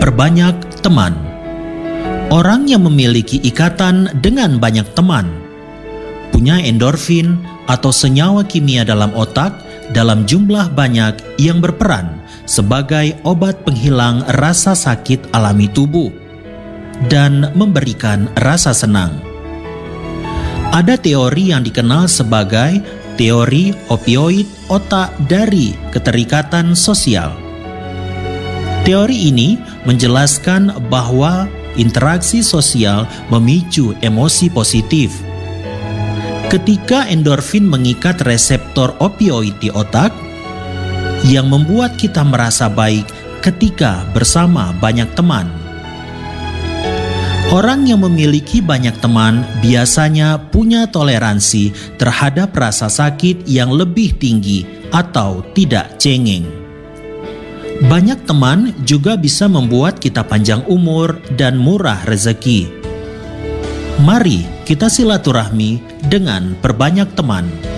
Perbanyak teman. Orang yang memiliki ikatan dengan banyak teman punya endorfin atau senyawa kimia dalam otak dalam jumlah banyak yang berperan sebagai obat penghilang rasa sakit alami tubuh dan memberikan rasa senang. Ada teori yang dikenal sebagai teori opioid otak dari keterikatan sosial. Teori ini menjelaskan bahwa interaksi sosial memicu emosi positif. Ketika endorfin mengikat reseptor opioid di otak, yang membuat kita merasa baik ketika bersama banyak teman. Orang yang memiliki banyak teman biasanya punya toleransi terhadap rasa sakit yang lebih tinggi atau tidak cengeng. Banyak teman juga bisa membuat kita panjang umur dan murah rezeki. Mari kita silaturahmi dengan perbanyak teman.